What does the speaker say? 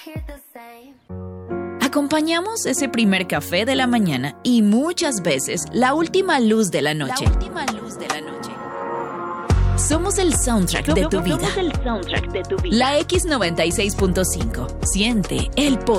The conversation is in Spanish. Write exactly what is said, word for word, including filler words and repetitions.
Acompañamos ese primer café de la mañana y muchas veces la última luz de la noche. La última luz de la noche. Somos el soundtrack de tu vida. Somos el soundtrack de tu vida. La X noventa y seis punto cinco. Siente el poder.